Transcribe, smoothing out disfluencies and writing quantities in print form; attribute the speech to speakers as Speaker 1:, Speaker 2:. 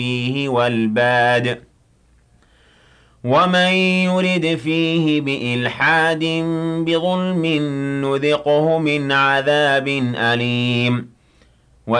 Speaker 1: فيه والباد ومن يرد فيه بإلحاد بظلم نذقه من عذاب أليم